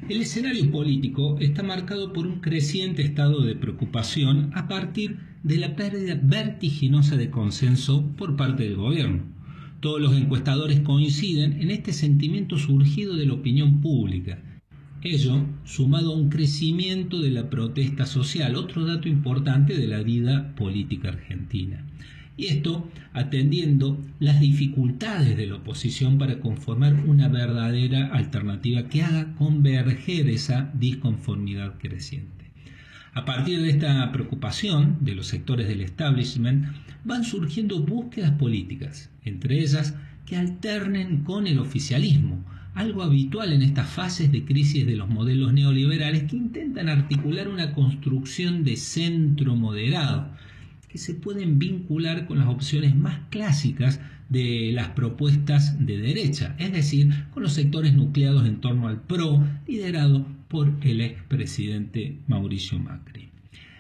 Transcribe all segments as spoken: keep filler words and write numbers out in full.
El escenario político está marcado por un creciente estado de preocupación a partir de la pérdida vertiginosa de consenso por parte del gobierno. Todos los encuestadores coinciden en este sentimiento surgido de la opinión pública. Ello sumado a un crecimiento de la protesta social, otro dato importante de la vida política argentina. Y esto atendiendo las dificultades de la oposición para conformar una verdadera alternativa que haga converger esa disconformidad creciente. A partir de esta preocupación de los sectores del establishment van surgiendo búsquedas políticas, entre ellas que alternen con el oficialismo, algo habitual en estas fases de crisis de los modelos neoliberales que intentan articular una construcción de centro moderado, que se pueden vincular con las opciones más clásicas de las propuestas de derecha, es decir, con los sectores nucleados en torno al P R O, liderado por el expresidente Mauricio Macri.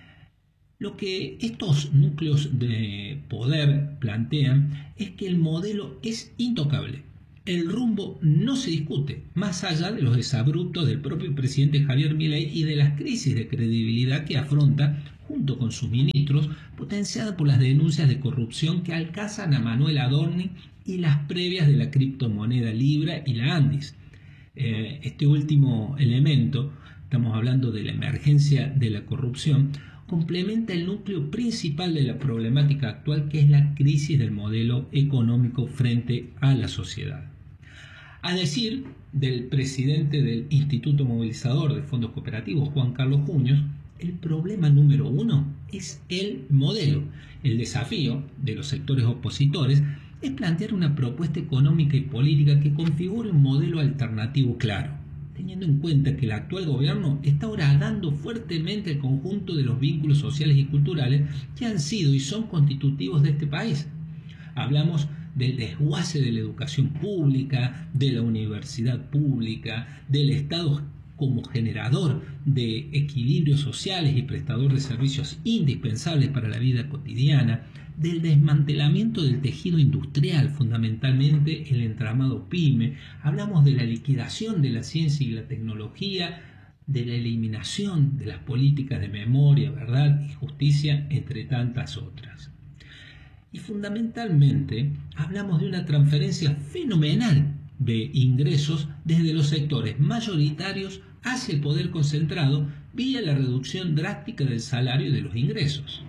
Lo que estos núcleos de poder plantean es que el modelo es intocable. El rumbo no se discute, más allá de los desabruptos del propio presidente Javier Milei y de las crisis de credibilidad que afronta junto con sus ministros, potenciada por las denuncias de corrupción que alcanzan a Manuel Adorni y las previas de la criptomoneda Libra y la Andis. Eh, este último elemento, estamos hablando de la emergencia de la corrupción, complementa el núcleo principal de la problemática actual, que es la crisis del modelo económico frente a la sociedad. A decir del presidente del Instituto Movilizador de Fondos Cooperativos, Juan Carlos Juños, el problema número uno es el modelo. El desafío de los sectores opositores es plantear una propuesta económica y política que configure un modelo alternativo claro, teniendo en cuenta que el actual gobierno está horadando fuertemente el conjunto de los vínculos sociales y culturales que han sido y son constitutivos de este país. Hablamos del desguace de la educación pública, de la universidad pública, del Estado como generador de equilibrios sociales y prestador de servicios indispensables para la vida cotidiana, del desmantelamiento del tejido industrial, fundamentalmente el entramado pyme. Hablamos de la liquidación de la ciencia y la tecnología, de la eliminación de las políticas de memoria, verdad y justicia, entre tantas otras. Y fundamentalmente hablamos de una transferencia fenomenal de ingresos desde los sectores mayoritarios hacia el poder concentrado vía la reducción drástica del salario y de los ingresos.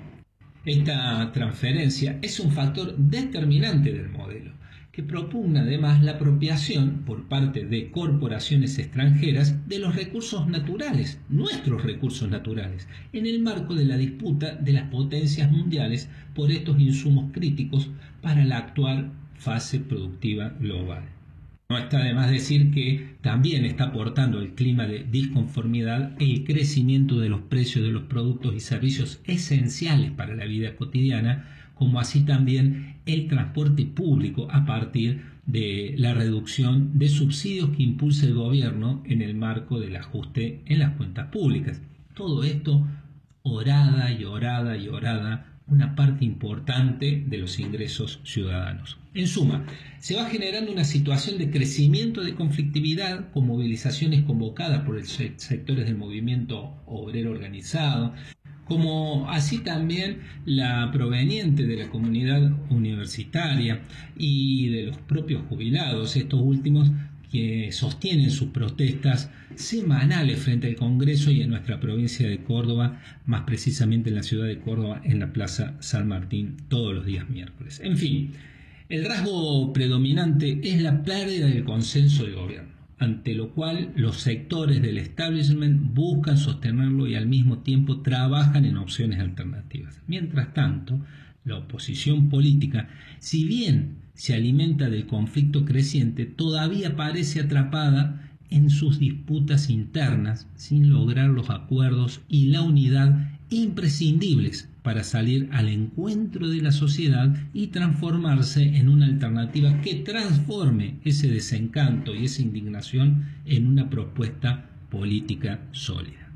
Esta transferencia es un factor determinante del modelo, que propugna además la apropiación por parte de corporaciones extranjeras de los recursos naturales, nuestros recursos naturales, en el marco de la disputa de las potencias mundiales por estos insumos críticos para la actual fase productiva global. No está de más decir que también está aportando el clima de disconformidad el crecimiento de los precios de los productos y servicios esenciales para la vida cotidiana, como así también el transporte público a partir de la reducción de subsidios que impulsa el gobierno en el marco del ajuste en las cuentas públicas. Todo esto orada y orada y orada una parte importante de los ingresos ciudadanos. En suma, se va generando una situación de crecimiento de conflictividad con movilizaciones convocadas por los sectores del movimiento obrero organizado, como así también la proveniente de la comunidad universitaria y de los propios jubilados, estos últimos que sostienen sus protestas semanales frente al Congreso y en nuestra provincia de Córdoba, más precisamente en la ciudad de Córdoba, en la Plaza San Martín, todos los días miércoles. En fin, el rasgo predominante es la pérdida del consenso del gobierno, ante lo cual los sectores del establishment buscan sostenerlo y al mismo tiempo trabajan en opciones alternativas. Mientras tanto, la oposición política, si bien se alimenta del conflicto creciente, todavía parece atrapada en sus disputas internas sin lograr los acuerdos y la unidad imprescindibles para salir al encuentro de la sociedad y transformarse en una alternativa que transforme ese desencanto y esa indignación en una propuesta política sólida.